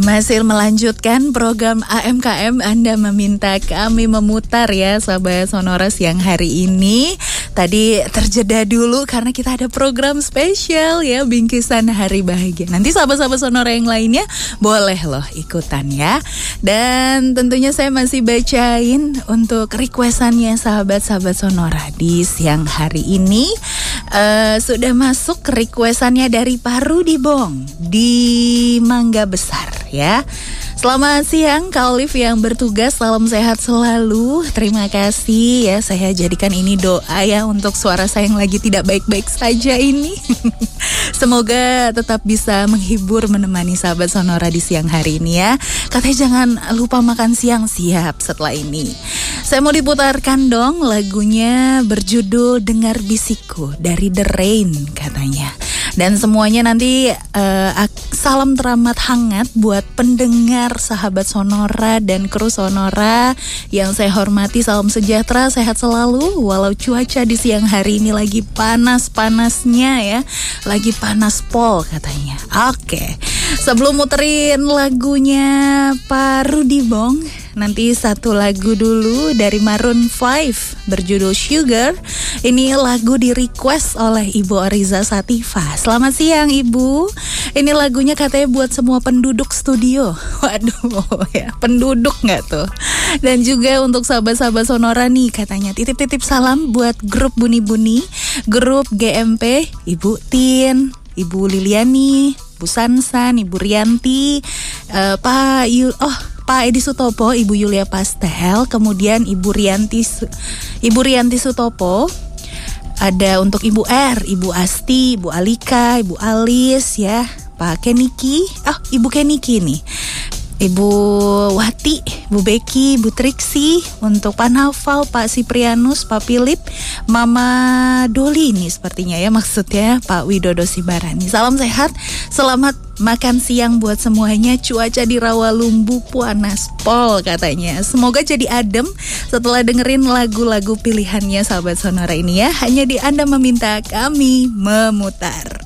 Masih melanjutkan program AMKM, Anda meminta kami memutar ya sahabat Sonora siang hari ini. Tadi terjeda dulu karena kita ada program spesial ya, bingkisan hari bahagia. Nanti sahabat-sahabat Sonora yang lainnya boleh loh ikutan ya. Dan tentunya saya masih bacain untuk requestannya sahabat-sahabat Sonora di siang hari ini. Sudah masuk requestannya dari Pak Rudi Bong di Mangga Besar ya. Selamat siang Kak Olive yang bertugas, salam sehat selalu. Terima kasih ya, saya jadikan ini doa ya untuk suara saya yang lagi tidak baik-baik saja ini. Semoga tetap bisa menghibur, menemani sahabat Sonora di siang hari ini ya. Katanya jangan lupa makan siang, siap setelah ini. Saya mau diputarkan dong lagunya berjudul Dengar Bisikku dari The Rain katanya. Dan semuanya nanti salam teramat hangat buat pendengar sahabat Sonora dan kru Sonora yang saya hormati. Salam sejahtera, sehat selalu. Walau cuaca di siang hari ini lagi panas-panasnya ya, lagi panas pol katanya. Oke, sebelum muterin lagunya Pak Rudi Bong, nanti satu lagu dulu dari Maroon 5 berjudul Sugar. Ini lagu di request oleh Ibu Ariza Sativa. Selamat siang Ibu. Ini lagunya katanya buat semua penduduk studio. Waduh ya, penduduk gak tuh? Dan juga untuk sahabat-sahabat Sonora nih katanya titip-titip salam buat grup Buni-Buni, grup GMP, Ibu Tin, Ibu Liliani, Bu Sansan, Ibu Rianti, Pak Edi Sutopo, Ibu Yulia Pastel, kemudian Ibu Rianti Sutopo, ada untuk Ibu R, Ibu Asti, Ibu Alika, Ibu Alis ya, Pak Keniki, Ibu Keniki nih, Ibu Wati, Bu Beki, Bu Triksi, untuk Pak Naufal, Pak Siprianus, Pak Philip, Mama Doli ini sepertinya ya maksudnya, Pak Widodo Sibarani. Salam sehat, selamat makan siang buat semuanya. Cuaca di Rawalumbu panas pol katanya. Semoga jadi adem setelah dengerin lagu-lagu pilihannya sahabat Sonora ini ya. Hanya di Anda meminta kami memutar.